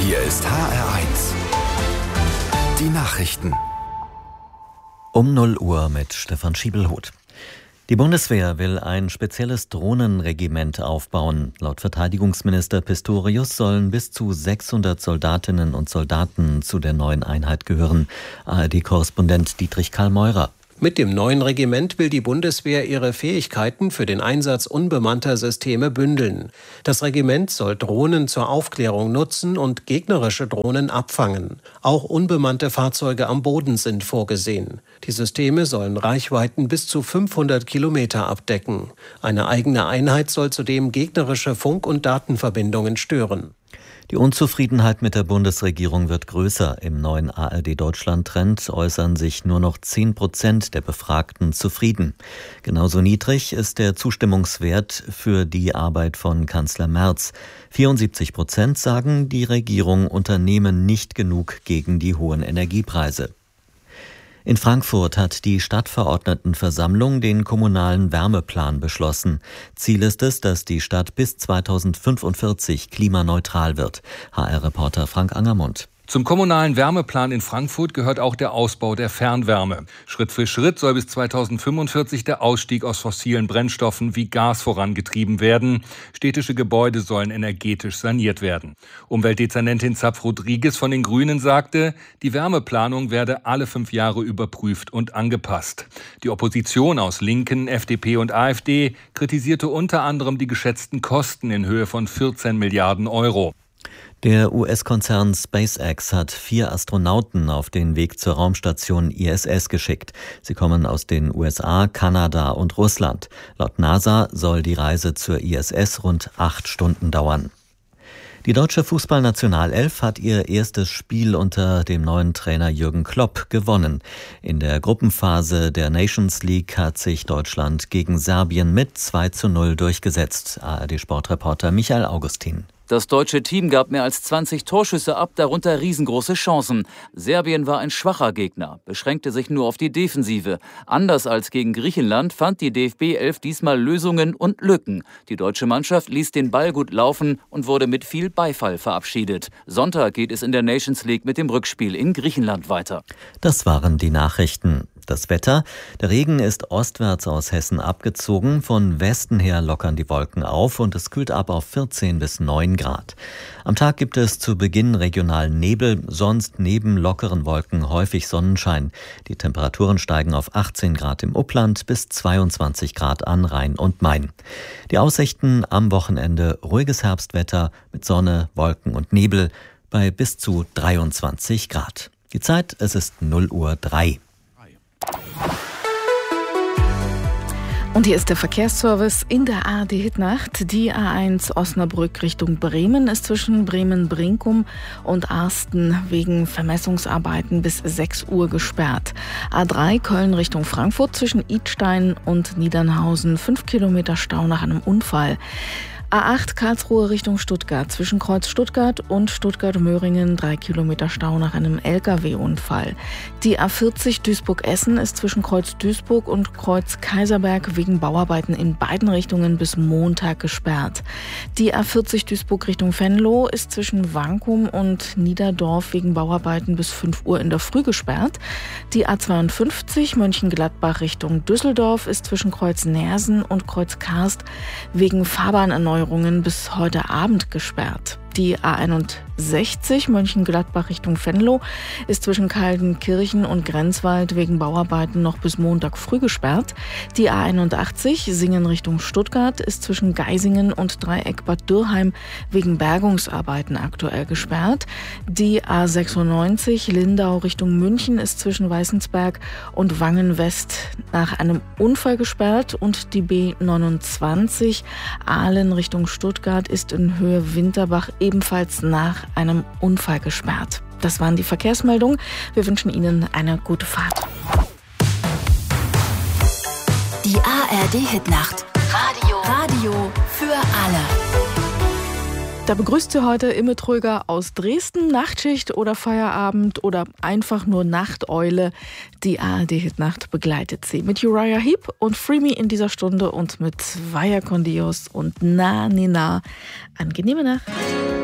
Hier ist HR1. Die Nachrichten. Um 0 Uhr mit Stefan Schiebelhuth. Die Bundeswehr will ein spezielles Drohnenregiment aufbauen. Laut Verteidigungsminister Pistorius sollen bis zu 600 Soldatinnen und Soldaten zu der neuen Einheit gehören. ARD-Korrespondent Dietrich Karl Meurer. Mit dem neuen Regiment will die Bundeswehr ihre Fähigkeiten für den Einsatz unbemannter Systeme bündeln. Das Regiment soll Drohnen zur Aufklärung nutzen und gegnerische Drohnen abfangen. Auch unbemannte Fahrzeuge am Boden sind vorgesehen. Die Systeme sollen Reichweiten bis zu 500 Kilometer abdecken. Eine eigene Einheit soll zudem gegnerische Funk- und Datenverbindungen stören. Die Unzufriedenheit mit der Bundesregierung wird größer. Im neuen ARD-Deutschland-Trend äußern sich nur noch 10% der Befragten zufrieden. Genauso niedrig ist der Zustimmungswert für die Arbeit von Kanzler Merz. 74% sagen, die Regierung unternehme nicht genug gegen die hohen Energiepreise. In Frankfurt hat die Stadtverordnetenversammlung den kommunalen Wärmeplan beschlossen. Ziel ist es, dass die Stadt bis 2045 klimaneutral wird. HR-Reporter Frank Angermund. Zum kommunalen Wärmeplan in Frankfurt gehört auch der Ausbau der Fernwärme. Schritt für Schritt soll bis 2045 der Ausstieg aus fossilen Brennstoffen wie Gas vorangetrieben werden. Städtische Gebäude sollen energetisch saniert werden. Umweltdezernentin Zapf-Rodriguez von den Grünen sagte, die Wärmeplanung werde alle 5 Jahre überprüft und angepasst. Die Opposition aus Linken, FDP und AfD kritisierte unter anderem die geschätzten Kosten in Höhe von 14 Milliarden Euro. Der US-Konzern SpaceX hat 4 Astronauten auf den Weg zur Raumstation ISS geschickt. Sie kommen aus den USA, Kanada und Russland. Laut NASA soll die Reise zur ISS rund 8 Stunden dauern. Die deutsche Fußballnationalelf hat ihr erstes Spiel unter dem neuen Trainer Jürgen Klopp gewonnen. In der Gruppenphase der Nations League hat sich Deutschland gegen Serbien mit 2:0 durchgesetzt. ARD-Sportreporter Michael Augustin. Das deutsche Team gab mehr als 20 Torschüsse ab, darunter riesengroße Chancen. Serbien war ein schwacher Gegner, beschränkte sich nur auf die Defensive. Anders als gegen Griechenland fand die DFB-Elf diesmal Lösungen und Lücken. Die deutsche Mannschaft ließ den Ball gut laufen und wurde mit viel Beifall verabschiedet. Sonntag geht es in der Nations League mit dem Rückspiel in Griechenland weiter. Das waren die Nachrichten. Das Wetter: Der Regen ist ostwärts aus Hessen abgezogen. Von Westen her lockern die Wolken auf und es kühlt ab auf 14 bis 9 Grad. Am Tag gibt es zu Beginn regionalen Nebel, sonst neben lockeren Wolken häufig Sonnenschein. Die Temperaturen steigen auf 18 Grad im Upland bis 22 Grad an Rhein und Main. Die Aussichten am Wochenende: ruhiges Herbstwetter mit Sonne, Wolken und Nebel bei bis zu 23 Grad. Die Zeit: es ist 0:03 Uhr. Und hier ist der Verkehrsservice in der ARD-Hitnacht. Die A1 Osnabrück Richtung Bremen ist zwischen Bremen-Brinkum und Arsten wegen Vermessungsarbeiten bis 6 Uhr gesperrt. A3 Köln Richtung Frankfurt zwischen Idstein und Niedernhausen 5 Kilometer Stau nach einem Unfall. A8 Karlsruhe Richtung Stuttgart zwischen Kreuz Stuttgart und Stuttgart-Möhringen 3 Kilometer Stau nach einem LKW-Unfall. Die A40 Duisburg-Essen ist zwischen Kreuz Duisburg und Kreuz Kaiserberg wegen Bauarbeiten in beiden Richtungen bis Montag gesperrt. Die A40 Duisburg Richtung Venlo ist zwischen Wankum und Niederdorf wegen Bauarbeiten bis 5 Uhr in der Früh gesperrt. Die A52 Mönchengladbach Richtung Düsseldorf ist zwischen Kreuz Neersen und Kreuz Karst wegen Fahrbahnerneuerungen bis heute Abend gesperrt. Die A61 Mönchengladbach Richtung Venlo ist zwischen Kaldenkirchen und Grenzwald wegen Bauarbeiten noch bis Montag früh gesperrt. Die A81 Singen Richtung Stuttgart ist zwischen Geisingen und Dreieck Bad Dürrheim wegen Bergungsarbeiten aktuell gesperrt. Die A96 Lindau Richtung München ist zwischen Weißensberg und Wangen West nach einem Unfall gesperrt und die B29 Aalen Richtung Stuttgart ist in Höhe Winterbach ebenfalls nach einem Unfall gesperrt. Das waren die Verkehrsmeldungen. Wir wünschen Ihnen eine gute Fahrt. Die ARD-Hitnacht. Radio für alle. Da begrüßt Sie heute Imme Tröger aus Dresden. Nachtschicht oder Feierabend oder einfach nur Nachteule. Die ARD-Hitnacht begleitet Sie mit Uriah Heep und Free Me in dieser Stunde und mit Vaya con Dios und Na Nina. Angenehme Nacht.